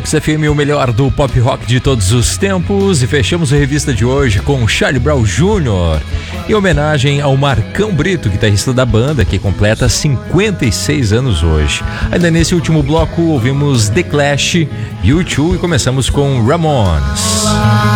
Mix FM, o melhor do pop rock de todos os tempos. E fechamos a revista de hoje com Charlie Brown Jr., em homenagem ao Marcão Brito, guitarrista da banda, que completa 56 anos hoje. Ainda nesse último bloco, ouvimos The Clash, U2 e começamos com Ramones.